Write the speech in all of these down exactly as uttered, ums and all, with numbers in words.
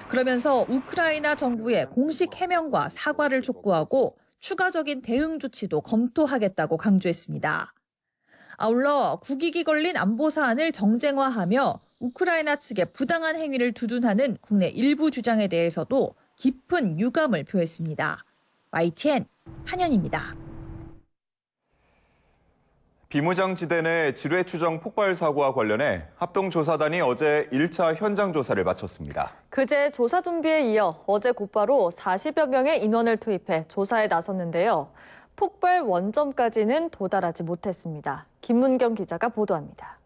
그러면서 우크라이나 정부의 공식 해명과 사과를 촉구하고 추가적인 대응 조치도 검토하겠다고 강조했습니다. 아울러 국익이 걸린 안보 사안을 정쟁화하며 우크라이나 측의 부당한 행위를 두둔하는 국내 일부 주장에 대해서도 깊은 유감을 표했습니다. 와이티엔 한연입니다. 비무장지대 내 지뢰 추정 폭발 사고와 관련해 합동조사단이 어제 일 차 현장 조사를 마쳤습니다. 그제 조사 준비에 이어 어제 곧바로 사십여 명의 인원을 투입해 조사에 나섰는데요. 폭발 원점까지는 도달하지 못했습니다. 김문경 기자가 보도합니다.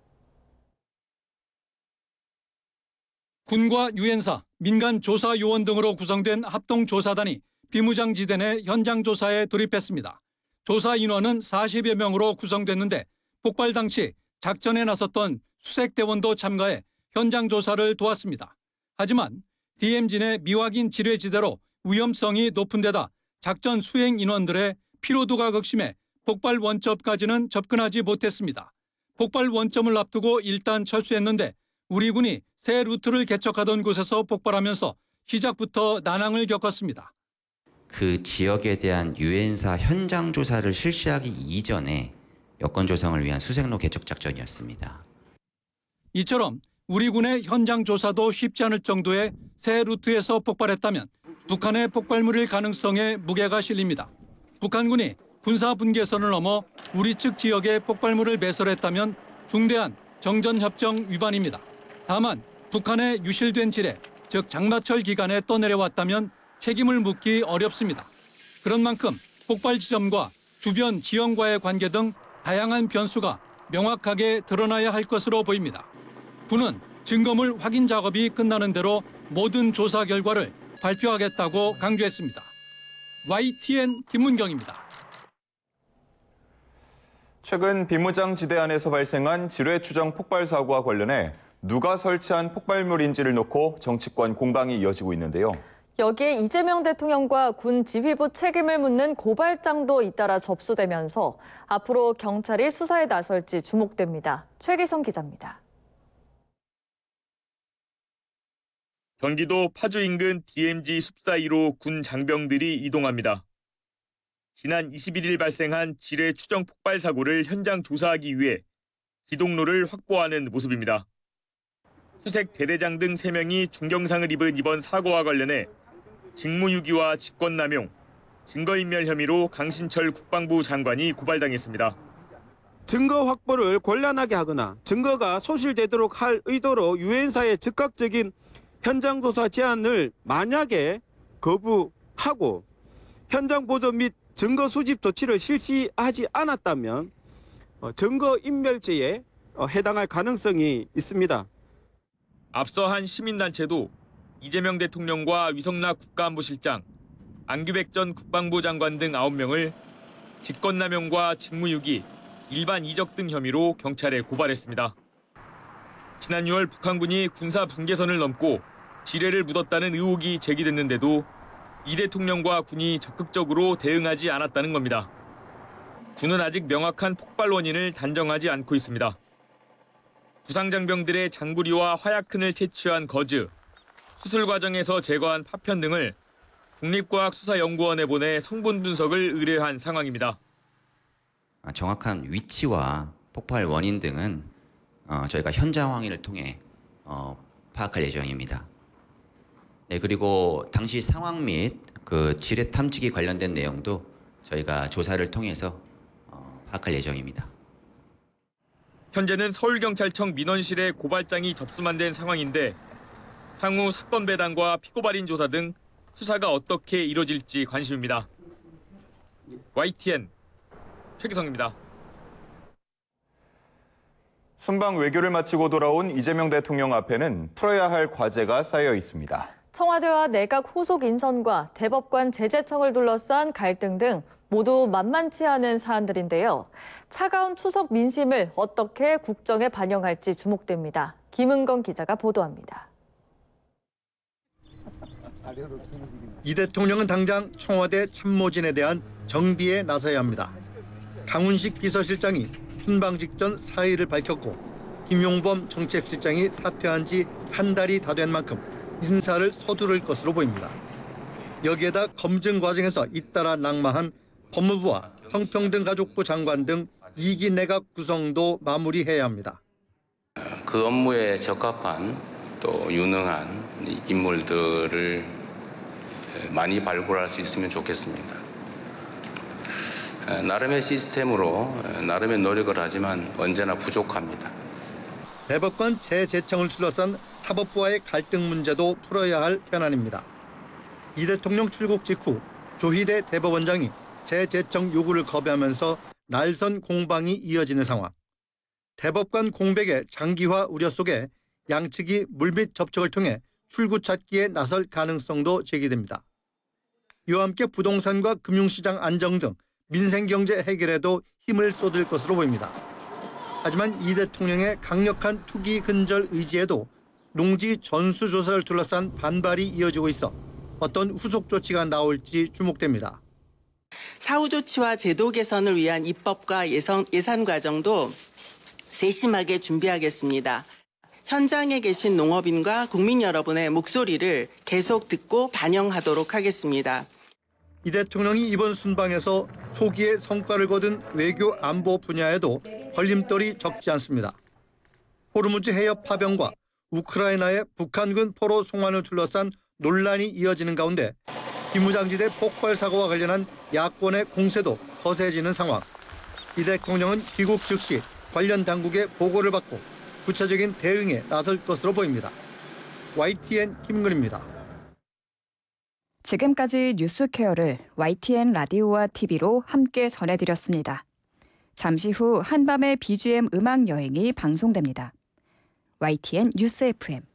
군과 유엔사, 민간 조사 요원 등으로 구성된 합동조사단이 비무장지대 내 현장 조사에 돌입했습니다. 조사 인원은 사십여 명으로 구성됐는데 폭발 당시 작전에 나섰던 수색대원도 참가해 현장 조사를 도왔습니다. 하지만 디엠지 내 미확인 지뢰지대로 위험성이 높은 데다 작전 수행 인원들의 피로도가 극심해 폭발 원점까지는 접근하지 못했습니다. 폭발 원점을 앞두고 일단 철수했는데 우리 군이 새 루트를 개척하던 곳에서 폭발하면서 시작부터 난항을 겪었습니다. 그 지역에 대한 유엔사 현장 조사를 실시하기 이전에 여건 조성을 위한 수색로 개척 작전이었습니다. 이처럼 우리 군의 현장 조사도 쉽지 않을 정도의 새 루트에서 폭발했다면 북한의 폭발물일 가능성에 무게가 실립니다. 북한군이 군사 분계선을 넘어 우리 측 지역에 폭발물을 배설했다면 중대한 정전협정 위반입니다. 다만 북한의 유실된 지뢰, 즉 장마철 기간에 떠내려왔다면 책임을 묻기 어렵습니다. 그런 만큼 폭발 지점과 주변 지형과의 관계 등 다양한 변수가 명확하게 드러나야 할 것으로 보입니다. 군은 증거물 확인 작업이 끝나는 대로 모든 조사 결과를 발표하겠다고 강조했습니다. 와이티엔 김문경입니다. 최근 비무장지대 안에서 발생한 지뢰 추정 폭발 사고와 관련해 누가 설치한 폭발물인지를 놓고 정치권 공방이 이어지고 있는데요. 여기에 이재명 대통령과 군 지휘부 책임을 묻는 고발장도 잇따라 접수되면서 앞으로 경찰이 수사에 나설지 주목됩니다. 최기성 기자입니다. 경기도 파주 인근 디엠지 숲 사이로 군 장병들이 이동합니다. 지난 이십일 일 발생한 지뢰 추정 폭발 사고를 현장 조사하기 위해 기동로를 확보하는 모습입니다. 수색 대대장 등 세 명이 중경상을 입은 이번 사고와 관련해 직무유기와 직권남용, 증거인멸 혐의로 강신철 국방부 장관이 고발당했습니다. 증거 확보를 곤란하게 하거나 증거가 소실되도록 할 의도로 유엔사의 즉각적인 현장 조사 제안을 만약에 거부하고 현장 보존 및 증거 수집 조치를 실시하지 않았다면 증거인멸죄에 해당할 가능성이 있습니다. 앞서 한 시민단체도 이재명 대통령과 위성락 국가안보실장, 안규백 전 국방부 장관 등 아홉 명을 직권남용과 직무유기, 일반 이적 등 혐의로 경찰에 고발했습니다. 지난 유월 북한군이 군사 분계선을 넘고 지뢰를 묻었다는 의혹이 제기됐는데도 이 대통령과 군이 적극적으로 대응하지 않았다는 겁니다. 군은 아직 명확한 폭발 원인을 단정하지 않고 있습니다. 부상장병들의 장부리와 화약흔을 채취한 거즈, 수술 과정에서 제거한 파편 등을 국립과학수사연구원에 보내 성분 분석을 의뢰한 상황입니다. 정확한 위치와 폭발 원인 등은 어, 저희가 현장 확인을 통해 어, 파악할 예정입니다. 네, 그리고 당시 상황 및 그 지뢰 탐지기 관련된 내용도 저희가 조사를 통해서 어, 파악할 예정입니다. 현재는 서울경찰청 민원실에 고발장이 접수만 된 상황인데 향후 사건 배당과 피고발인 조사 등 수사가 어떻게 이뤄질지 관심입니다. 와이티엔 최기성입니다. 순방 외교를 마치고 돌아온 이재명 대통령 앞에는 풀어야 할 과제가 쌓여 있습니다. 청와대와 내각 후속 인선과 대법관 제재청을 둘러싼 갈등 등 모두 만만치 않은 사안들인데요. 차가운 추석 민심을 어떻게 국정에 반영할지 주목됩니다. 김은건 기자가 보도합니다. 이 대통령은 당장 청와대 참모진에 대한 정비에 나서야 합니다. 강훈식 비서실장이 순방 직전 사의를 밝혔고 김용범 정책실장이 사퇴한 지 한 달이 다 된 만큼 인사를 서두를 것으로 보입니다. 여기에다 검증 과정에서 잇따라 낙마한 법무부와 성평등가족부 장관 등 이 기 내각 구성도 마무리해야 합니다. 그 업무에 적합한 또 유능한 인물들을 많이 발굴할 수 있으면 좋겠습니다. 나름의 시스템으로 나름의 노력을 하지만 언제나 부족합니다. 대법관 재제청을 둘러싼 사법부와의 갈등 문제도 풀어야 할 현안입니다. 이 대통령 출국 직후 조희대 대법원장이 재제청 요구를 거부하면서 날선 공방이 이어지는 상황. 대법관 공백의 장기화 우려 속에 양측이 물밑 접촉을 통해 출구 찾기에 나설 가능성도 제기됩니다. 이와 함께 부동산과 금융시장 안정 등 민생경제 해결에도 힘을 쏟을 것으로 보입니다. 하지만 이 대통령의 강력한 투기 근절 의지에도 농지 전수조사를 둘러싼 반발이 이어지고 있어 어떤 후속 조치가 나올지 주목됩니다. 사후 조치와 제도 개선을 위한 입법과 예산, 예산 과정도 세심하게 준비하겠습니다. 현장에 계신 농업인과 국민 여러분의 목소리를 계속 듣고 반영하도록 하겠습니다. 이 대통령이 이번 순방에서 소기의 성과를 거둔 외교 안보 분야에도 걸림돌이 적지 않습니다. 호르무즈 해협 파병과 우크라이나의 북한군 포로 송환을 둘러싼 논란이 이어지는 가운데 비무장지대 폭발 사고와 관련한 야권의 공세도 거세지는 상황. 이 대통령은 귀국 즉시 관련 당국의 보고를 받고 구체적인 대응에 나설 것으로 보입니다. 와이티엔 김근입니다. 지금까지 뉴스케어를 와이티엔 라디오와 티비로 함께 전해드렸습니다. 잠시 후 한밤의 비지엠 음악 여행이 방송됩니다. 와이티엔 뉴스 에프엠